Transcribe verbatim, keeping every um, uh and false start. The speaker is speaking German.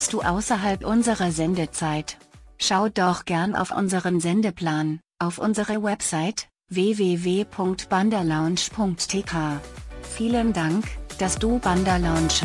sitzt du außerhalb unserer Sendezeit? Schau doch gern auf unseren Sendeplan, auf unsere Website w w w punkt bandalounge punkt t k. Vielen Dank, dass du Bandalounge